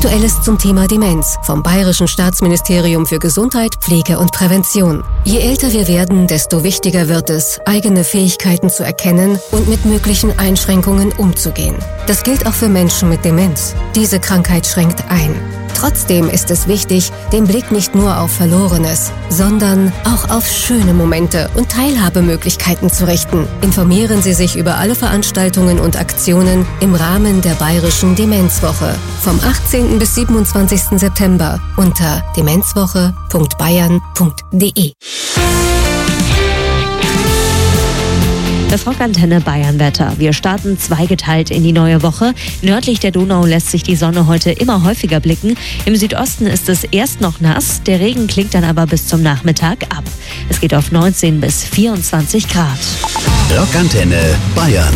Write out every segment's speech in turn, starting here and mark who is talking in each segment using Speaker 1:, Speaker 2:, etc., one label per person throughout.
Speaker 1: Aktuelles zum Thema Demenz vom Bayerischen Staatsministerium für Gesundheit, Pflege und Prävention. Je älter wir werden, desto wichtiger wird es, eigene Fähigkeiten zu erkennen und mit möglichen Einschränkungen umzugehen. Das gilt auch für Menschen mit Demenz. Diese Krankheit schränkt ein. Trotzdem ist es wichtig, den Blick nicht nur auf Verlorenes, sondern auch auf schöne Momente und Teilhabemöglichkeiten zu richten. Informieren Sie sich über alle Veranstaltungen und Aktionen im Rahmen der Bayerischen Demenzwoche vom 18. bis 27. September unter demenzwoche.bayern.de.
Speaker 2: Das Rockantenne Bayern-Wetter. Wir starten zweigeteilt in die neue Woche. Nördlich der Donau lässt sich die Sonne heute immer häufiger blicken. Im Südosten ist es erst noch nass, der Regen klingt dann aber bis zum Nachmittag ab. Es geht auf 19 bis 24 Grad.
Speaker 3: Rockantenne Bayern.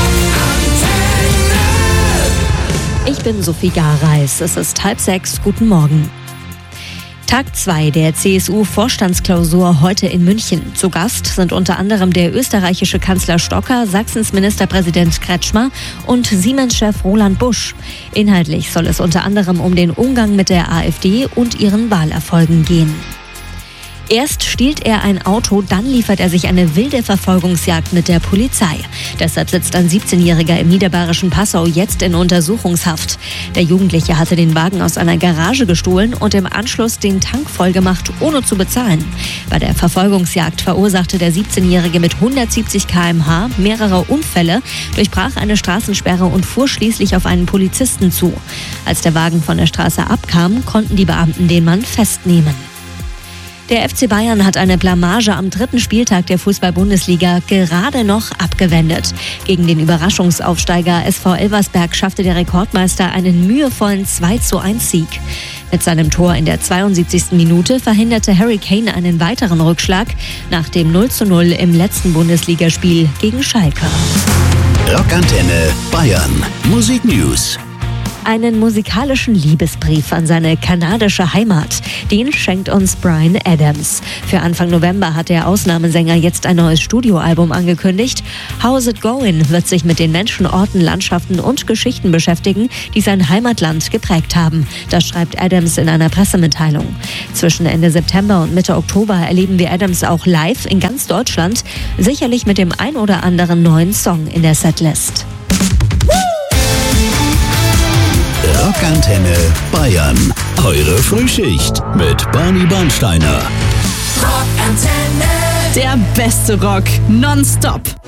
Speaker 2: Ich bin Sophie Gareis. Es ist 5:30. Guten Morgen. Tag 2 der CSU-Vorstandsklausur heute in München. Zu Gast sind unter anderem der österreichische Kanzler Stocker, Sachsens Ministerpräsident Kretschmer und Siemens-Chef Roland Busch. Inhaltlich soll es unter anderem um den Umgang mit der AfD und ihren Wahlerfolgen gehen. Erst stiehlt er ein Auto, dann liefert er sich eine wilde Verfolgungsjagd mit der Polizei. Deshalb sitzt ein 17-Jähriger im niederbayerischen Passau jetzt in Untersuchungshaft. Der Jugendliche hatte den Wagen aus einer Garage gestohlen und im Anschluss den Tank vollgemacht, ohne zu bezahlen. Bei der Verfolgungsjagd verursachte der 17-Jährige mit 170 km/h mehrere Unfälle, durchbrach eine Straßensperre und fuhr schließlich auf einen Polizisten zu. Als der Wagen von der Straße abkam, konnten die Beamten den Mann festnehmen. Der FC Bayern hat eine Blamage am 3. Spieltag der Fußball-Bundesliga gerade noch abgewendet. Gegen den Überraschungsaufsteiger SV Elversberg schaffte der Rekordmeister einen mühevollen 2:1-Sieg. Mit seinem Tor in der 72. Minute verhinderte Harry Kane einen weiteren Rückschlag nach dem 0:0 im letzten Bundesligaspiel gegen Schalke.
Speaker 3: Rockantenne Bayern. Musik News.
Speaker 2: Einen musikalischen Liebesbrief an seine kanadische Heimat. Den schenkt uns Bryan Adams. Für Anfang November hat der Ausnahmesänger jetzt ein neues Studioalbum angekündigt. How's It Going wird sich mit den Menschen, Orten, Landschaften und Geschichten beschäftigen, die sein Heimatland geprägt haben. Das schreibt Adams in einer Pressemitteilung. Zwischen Ende September und Mitte Oktober erleben wir Adams auch live in ganz Deutschland. Sicherlich mit dem ein oder anderen neuen Song in der Setlist.
Speaker 3: Rockantenne Bayern. Eure Frühschicht mit Barney Bernsteiner.
Speaker 4: Rockantenne.
Speaker 5: Der beste Rock nonstop.